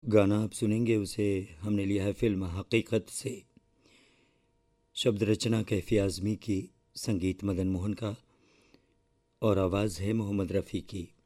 गाना आप सुनेंगे उसे हमने लिया है फिल्म हकीकत से। शब्द रचना कैफी आज़मी की, संगीत मदन मोहन का और आवाज़ है मोहम्मद रफ़ी की।